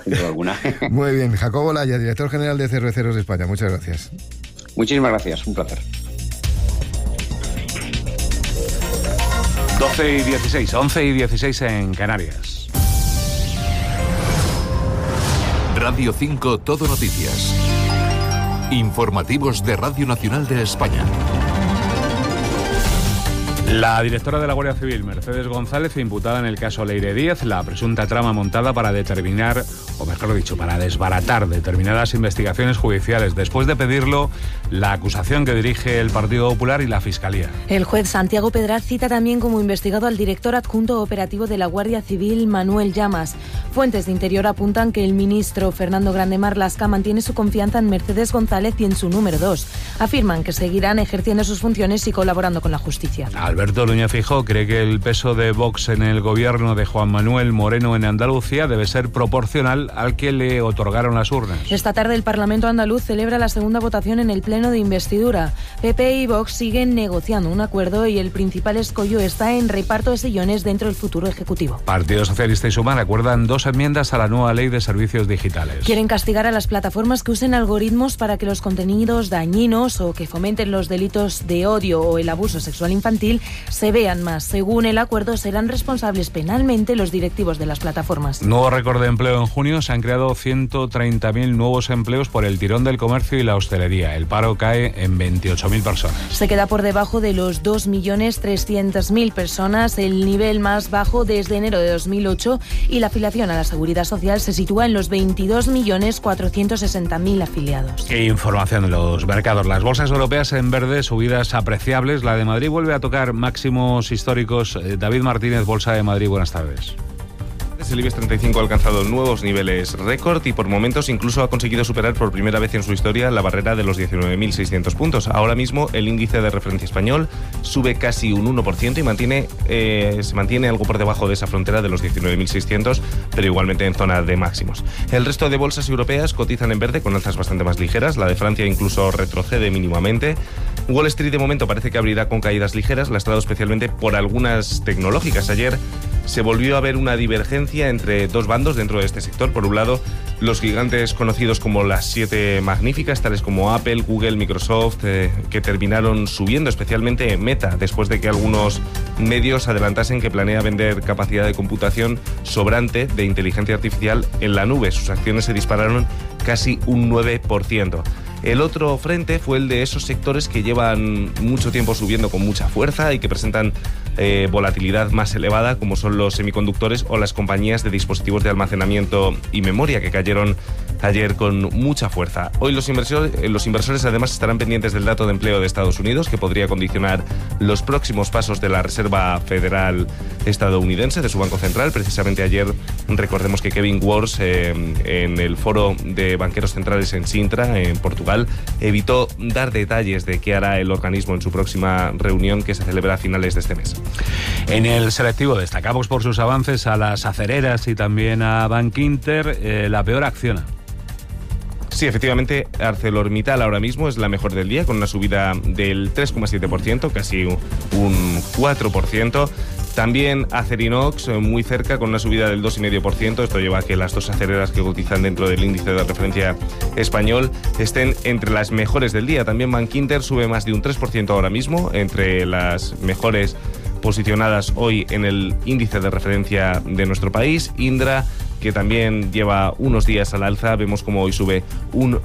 sin duda alguna. Muy bien, Jacobo Olaya, director general de Cerveceros de España. Muchas gracias. Muchísimas gracias, un placer. 12:16, 11:16 en Canarias. Radio 5 Todo Noticias. Informativos de Radio Nacional de España. La directora de la Guardia Civil, Mercedes González, imputada en el caso Leire Díez, la presunta trama montada para determinar, o mejor dicho, para desbaratar determinadas investigaciones judiciales, después de pedirlo la acusación que dirige el Partido Popular y la Fiscalía. El juez Santiago Pedraz cita también como investigado al director adjunto operativo de la Guardia Civil, Manuel Llamas. Fuentes de Interior apuntan que el ministro Fernando Grande Marlaska mantiene su confianza en Mercedes González y en su número 2. Afirman que seguirán ejerciendo sus funciones y colaborando con la justicia. Alberto Núñez Feijóo cree que el peso de Vox en el gobierno de Juan Manuel Moreno en Andalucía debe ser proporcional al que le otorgaron las urnas. Esta tarde el Parlamento andaluz celebra la segunda votación en el pleno de investidura. PP y Vox siguen negociando un acuerdo y el principal escollo está en reparto de sillones dentro del futuro ejecutivo. Partido Socialista y Sumar acuerdan 2 enmiendas a la nueva ley de servicios digitales. Quieren castigar a las plataformas que usen algoritmos para que los contenidos dañinos o que fomenten los delitos de odio o el abuso sexual infantil se vean más. Según el acuerdo, serán responsables penalmente los directivos de las plataformas. Nuevo récord de empleo en junio. Se han creado 130.000 nuevos empleos por el tirón del comercio y la hostelería. El paro cae en 28.000 personas. Se queda por debajo de los 2.300.000 personas, el nivel más bajo desde enero de 2008, y la afiliación a la Seguridad Social se sitúa en los 22.460.000 afiliados. E información de los mercados. Las bolsas europeas en verde, subidas apreciables. La de Madrid vuelve a tocar máximos históricos. David Martínez, Bolsa de Madrid, buenas tardes. El IBEX 35 ha alcanzado nuevos niveles récord y por momentos incluso ha conseguido superar por primera vez en su historia la barrera de los 19.600 puntos. Ahora mismo el índice de referencia español sube casi un 1% y se mantiene algo por debajo de esa frontera de los 19.600, pero igualmente en zona de máximos. El resto de bolsas europeas cotizan en verde con alzas bastante más ligeras. La de Francia incluso retrocede mínimamente. Wall Street de momento parece que abrirá con caídas ligeras, lastrado especialmente por algunas tecnológicas. Ayer se volvió a ver una divergencia entre dos bandos dentro de este sector. Por un lado, los gigantes conocidos como las 7 magníficas, tales como Apple, Google, Microsoft, que terminaron subiendo, especialmente Meta, después de que algunos medios adelantasen que planea vender capacidad de computación sobrante de inteligencia artificial en la nube. Sus acciones se dispararon casi un 9%. El otro frente fue el de esos sectores que llevan mucho tiempo subiendo con mucha fuerza y que presentan volatilidad más elevada, como son los semiconductores o las compañías de dispositivos de almacenamiento y memoria, que cayeron ayer con mucha fuerza. Hoy los inversores además estarán pendientes del dato de empleo de Estados Unidos, que podría condicionar los próximos pasos de la Reserva Federal estadounidense, de su Banco Central. Precisamente ayer, recordemos que Kevin Warsh, en el foro de banqueros centrales en Sintra, en Portugal, evitó dar detalles de qué hará el organismo en su próxima reunión, que se celebra a finales de este mes. En el selectivo destacamos por sus avances a las acereras y también a Bankinter. La peor acciona. Sí, efectivamente, ArcelorMittal ahora mismo es la mejor del día, con una subida del 3,7%, casi un 4%. También Acerinox, muy cerca, con una subida del 2,5%. Esto lleva a que las dos acereras que cotizan dentro del índice de referencia español estén entre las mejores del día. También Bankinter sube más de un 3% ahora mismo, entre las mejores posicionadas hoy en el índice de referencia de nuestro país. Indra, que también lleva unos días al alza, vemos como hoy sube un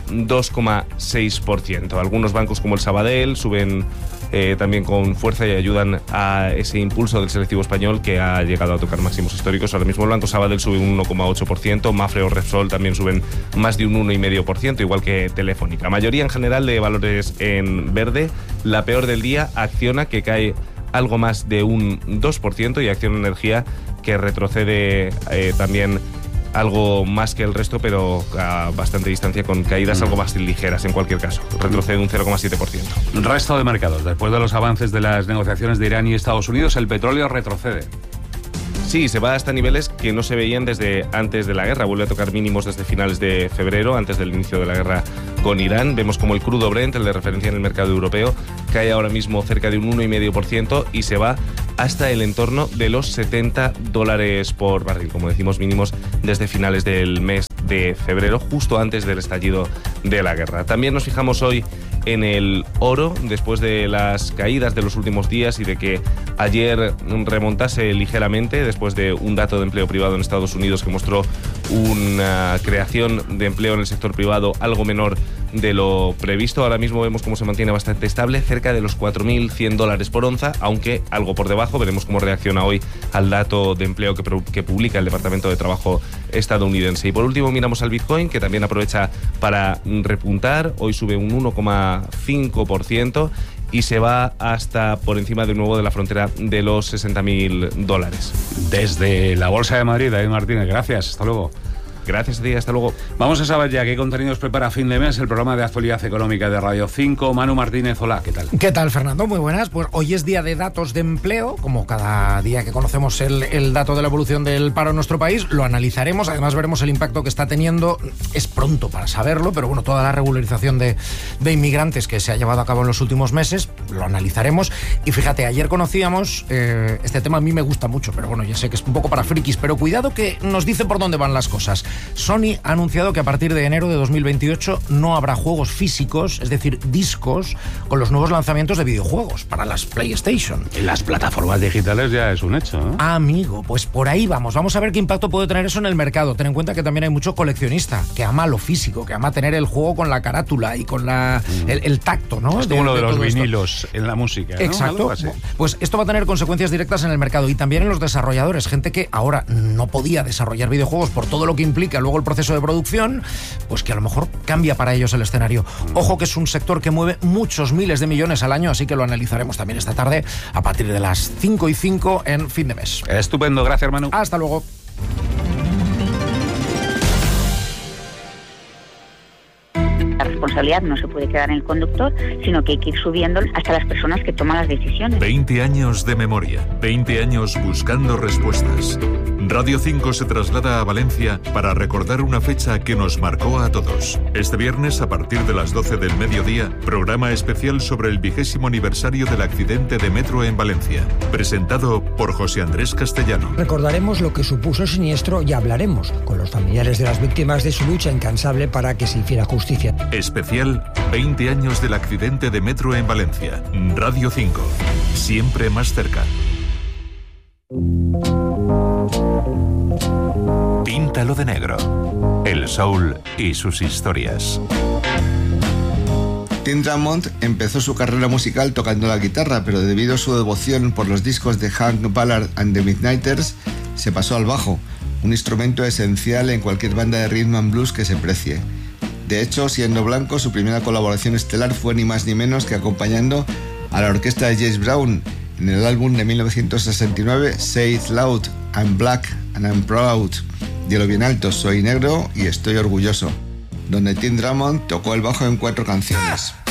2,6%. Algunos bancos como el Sabadell suben también con fuerza y ayudan a ese impulso del selectivo español, que ha llegado a tocar máximos históricos. Ahora mismo el Banco Sabadell sube un 1,8%, Mafre o Repsol también suben más de un 1,5%, igual que Telefónica. Mayoría en general de valores en verde. La peor del día, Acciona, que cae algo más de un 2%, y Acciona Energía, que retrocede también algo más que el resto, pero a bastante distancia, con caídas algo más ligeras en cualquier caso. Retrocede un 0,7%. Resto de mercados. Después de los avances de las negociaciones de Irán y Estados Unidos, el petróleo retrocede. Sí, se va hasta niveles que no se veían desde antes de la guerra. Vuelve a tocar mínimos desde finales de febrero, antes del inicio de la guerra con Irán. Vemos como el crudo Brent, el de referencia en el mercado europeo, cae ahora mismo cerca de un 1,5% y se va hasta el entorno de los $70 por barril, como decimos, mínimos desde finales del mes de febrero, justo antes del estallido de la guerra. También nos fijamos hoy en el oro, después de las caídas de los últimos días y de que ayer remontase ligeramente, después de un dato de empleo privado en Estados Unidos que mostró una creación de empleo en el sector privado algo menor de lo previsto. Ahora mismo vemos cómo se mantiene bastante estable, cerca de los $4.100 por onza, aunque algo por debajo. Veremos cómo reacciona hoy al dato de empleo que publica el Departamento de Trabajo estadounidense. Y por último miramos al Bitcoin, que también aprovecha para repuntar. Hoy sube un 1,5% y se va hasta por encima de nuevo de la frontera de los $60.000. Desde la Bolsa de Madrid, David Martínez, gracias. Hasta luego. Gracias a ti, hasta luego. Vamos a saber ya qué contenidos prepara fin de mes el programa de actualidad económica de Radio 5. Manu Martínez, hola, ¿qué tal? ¿Qué tal, Fernando? Muy buenas. Pues hoy es día de datos de empleo, como cada día que conocemos el dato de la evolución del paro en nuestro país, lo analizaremos, además veremos el impacto que está teniendo. Es pronto para saberlo, pero bueno, toda la regularización de inmigrantes que se ha llevado a cabo en los últimos meses, lo analizaremos. Y fíjate, ayer conocíamos, este tema a mí me gusta mucho, pero bueno, ya sé que es un poco para frikis, pero cuidado que nos dice por dónde van las cosas. Sony ha anunciado que a partir de enero de 2028 no habrá juegos físicos, es decir, discos, con los nuevos lanzamientos de videojuegos para las PlayStation. En las plataformas digitales ya es un hecho, ¿no? Amigo, pues por ahí vamos. Vamos a ver qué impacto puede tener eso en el mercado. Ten en cuenta que también hay mucho coleccionista que ama lo físico, que ama tener el juego con la carátula y con el tacto, ¿no? Es como lo de los vinilos en la música, ¿no? Exacto. Pues esto va a tener consecuencias directas en el mercado y también en los desarrolladores. Gente que ahora no podía desarrollar videojuegos por todo lo que implica luego el proceso de producción, pues que a lo mejor cambia para ellos el escenario. Ojo que es un sector que mueve muchos miles de millones al año, así que lo analizaremos también esta tarde a partir de las 5:05 en Fin de Mes. Estupendo, gracias, hermano. Hasta luego. La responsabilidad no se puede quedar en el conductor, sino que hay que ir subiendo hasta las personas que toman las decisiones. 20 años de memoria, 20 años buscando respuestas. Radio 5 se traslada a Valencia para recordar una fecha que nos marcó a todos. Este viernes, a partir de las 12 del mediodía, programa especial sobre el 20º aniversario del accidente de metro en Valencia, presentado por José Andrés Castellano. Recordaremos lo que supuso el siniestro y hablaremos con los familiares de las víctimas de su lucha incansable para que se hiciera justicia. Especial 20 años del accidente de metro en Valencia. Radio 5, siempre más cerca. Píntalo de negro. El soul y sus historias. Tim Drummond empezó su carrera musical tocando la guitarra, pero debido a su devoción por los discos de Hank Ballard and the Midnighters, se pasó al bajo, un instrumento esencial en cualquier banda de rhythm and blues que se precie. De hecho, siendo blanco, su primera colaboración estelar fue ni más ni menos que acompañando a la orquesta de James Brown en el álbum de 1969 Say It Loud, I'm Black and I'm Proud. Dilo bien alto, soy negro y estoy orgulloso, donde Tim Drummond tocó el bajo en 4 canciones.